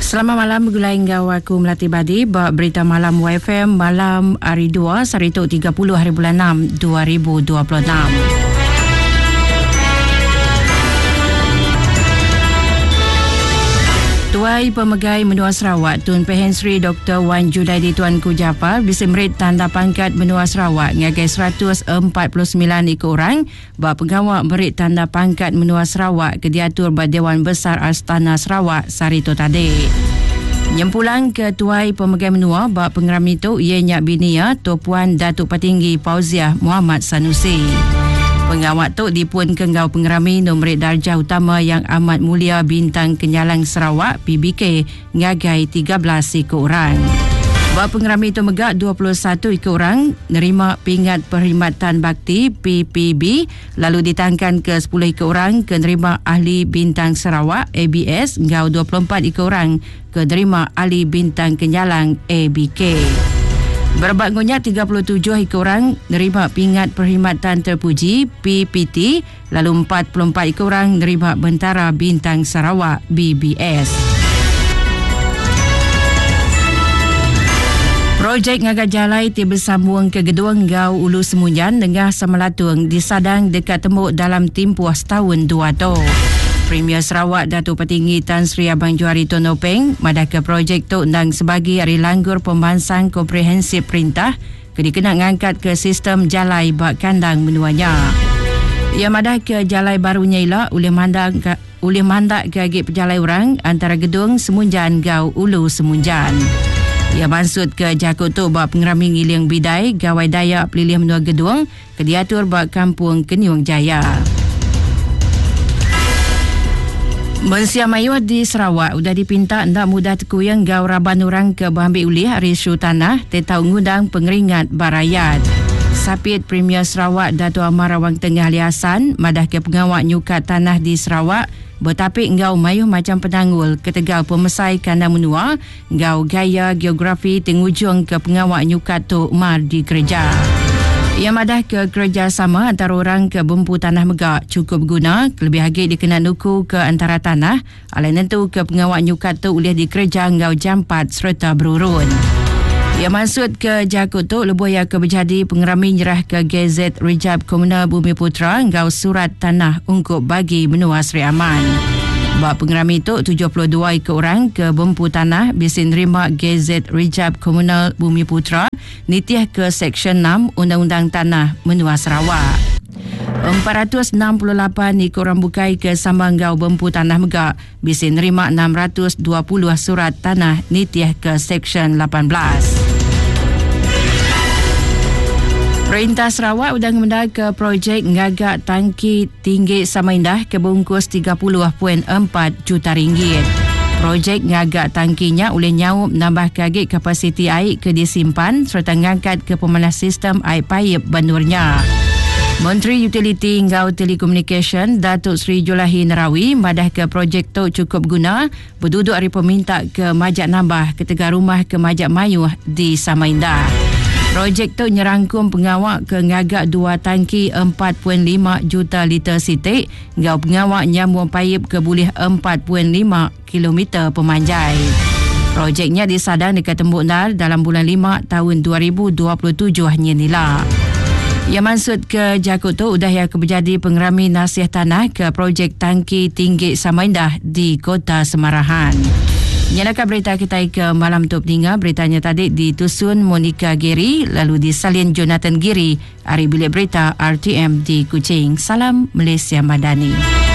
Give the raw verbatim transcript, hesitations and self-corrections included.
Selamat malam, gulai engkau aku Melati Badi. Berita malam Y F M malam hari dua, Sarito tiga puluh hari bulan enam dua ribu dua puluh enam. Tuai Pemegai Menua Sarawak Tun Pehen Sri Doktor Wan Judaidi Tuanku Japar disemrit tanda pangkat Menua Sarawak ngagai seratus empat puluh sembilan ikut orang bah pegawai merit tanda pangkat Menua Sarawak ke diatur bah Dewan Besar Astana Sarawak Sarito tadi. Nyempulang ke Tuai Pemegai Menua bah pengeram itu ianya binia Tu Puan Datuk Petinggi Pauziah Muhammad Sanusi. Pengawat tu dipun kenggau pengerami nombor darjah utama yang amat mulia Bintang Kenyalang Sarawak P B K ngagai tiga belas ikut orang. Bab pengerami itu megak dua puluh satu ikut orang nerima pingat perkhidmatan bakti P P B, lalu ditangkan ke sepuluh ikut orang ke nerima ahli Bintang Sarawak A B S ngau dua puluh empat ikut orang ke nerima ahli Bintang Kenyalang A B K. Berbagusnya tiga puluh tujuh ikut orang nerima pingat perkhidmatan terpuji P P T, lalu empat puluh empat ikut orang nerima Bentara Bintang Sarawak B B S. Projek Ngagat Jalai tiba sambung ke Gedung Ngau Ulu Semunjan Dengah Samalatung disadang dekat temuk dalam tempoh setahun dua tahun. Premier Sarawak Datuk Petinggi Tan Sri Abang Johari Tonopeng madah ke projek tu undang sebagai hari langgur pembahasan komprehensif perintah ke dikena ngangkat ke sistem jalai bak kandang menuanya. Ia madah ke jalai barunya ialah oleh mandak ke, oleh mandak ke agik pejalai orang antara Gedung Semunjan Gau Ulu Semunjan. Ia maksud ke jakut tu bak pengerami ngiling bidai gawai daya pelilih menua Gedung ke diatur bak kampung Kenyung Jaya. Mensia Mayuh di Sarawak sudah dipinta hendak mudah tekuyang gau raban orang ke Bahambil Ulih hari Syu Tanah tetau ngundang pengeringat barayat. Sapit Premier Sarawak Dato' Amar Rawang Tengah Ali Hassan madah ke pengawak nyukat tanah di Sarawak bertapik ngau mayuh macam penanggul ketegal pemesai kandang menua ngau gaya geografi tengujung ke pengawak nyukat tu mar di kerja. Ia madah ke kerjasama antara orang ke bumpu tanah megak cukup guna lebih lagi dikenal nuku ke antara tanah alai nentu ke pengawak nyukat tu boleh dikerja ngau jampat serta berurun. Ia maksud ke jakut tu lebuh yang ke berjadi pengerami nyerah ke G Z Rijab Komunal Bumi Putra ngau surat tanah ungkup bagi menua Sri Aman. Bab pengerami itu tujuh puluh dua ikut orang ke bumpu tanah bisa nerima G Z Rijab Komunal Bumi Putra nitiah ke Seksyen enam Undang-Undang Tanah Menua Sarawak. empat ratus enam puluh lapan ikut orang bukai ke sambang gau bumpu tanah megak bisa nerima enam ratus dua puluh surat tanah nitiah ke Seksyen lapan belas. Perintah Sarawak sudah mendak ke projek ngagak tangki tinggi Samaindah ke bungkus tiga puluh perpuluhan empat juta ringgit. Projek ngagak tangkinya oleh nyaup nambah kagik kapasiti air ke disimpan serta ngangkat ke pemanas sistem air paip bandurnya. Menteri Utiliti Ngau Telekomunikasi Datuk Sri Julahi Narawi madah ke projek tu cukup guna berduduk hari peminta ke majak nambah ketegar rumah ke majak mayuh di Samaindah. Projek tu nyerangkum pengawak ke ngagak dua tangki empat perpuluhan lima juta liter sitik ngau pengawak nyambung paip ke boleh empat perpuluhan lima kilometer pemanjai. Projeknya disadang dekat Tembuk Nar dalam bulan lima tahun dua ribu dua puluh tujuh hanya nila. Ia maksud ke jakut tu udah yang keberjadi pengerami nasihat tanah ke projek tangki tinggi Samaindah di Kota Semarahan. Nyalakan berita kita ke malam tu peninga. Beritanya tadi ditusun Monica Giri lalu disalin Jonathan Giri. Hari bilik berita R T M di Kuching. Salam Malaysia Madani.